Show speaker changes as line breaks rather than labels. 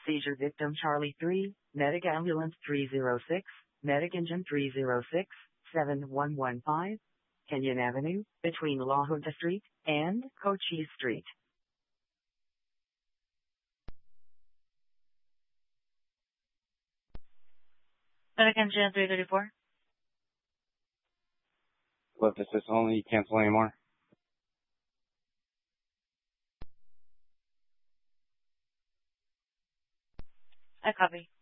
Seizure victim Charlie 3, Medic Ambulance 306, Medic Engine 306, 7115, Kenyon Avenue, between La Junta Street and Cochise Street.
Medic Engine 334.
Left assist only, cancel anymore.
I copy.